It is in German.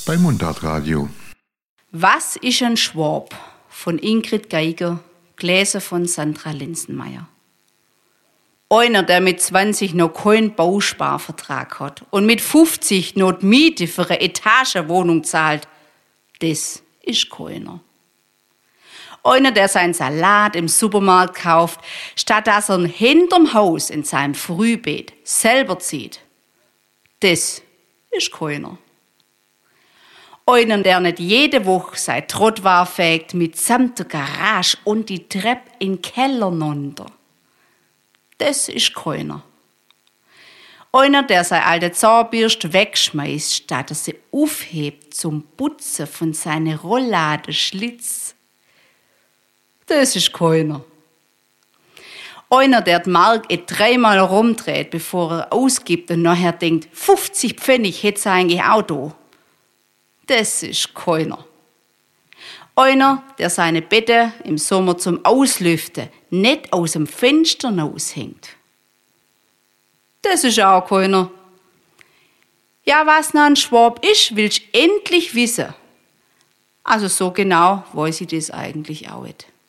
bei Mundartradio. Was ist ein Schwab? Von Ingrid Geiger, gelesen von Sandra Linsenmeier. Einer, der mit 20 noch keinen Bausparvertrag hat und mit 50 noch die Miete für eine Etagenwohnung zahlt, das ist keiner. Einer, der seinen Salat im Supermarkt kauft, statt dass er ihn hinterm Haus in seinem Frühbeet selber zieht, das ist keiner. Einer, der nicht jede Woche sein Trottwar fegt mitsamt der Garage und die Treppe in den Keller runter. Das ist keiner. Einer, der seine alte Zahnbürste wegschmeißt, statt er sie aufhebt zum Putzen von seinen Rollladenschlitz. Das ist keiner. Einer, der die Mark 3-mal rumdreht, bevor er ausgibt und nachher denkt, 50 Pfennig hätte er eigentlich auch da. Das ist keiner. Einer, der seine Betten im Sommer zum Auslüften nicht aus dem Fenster raushängt. Das ist auch keiner. Ja, was noch ein Schwab ist, willst du endlich wissen. Also so genau weiß ich das eigentlich auch nicht.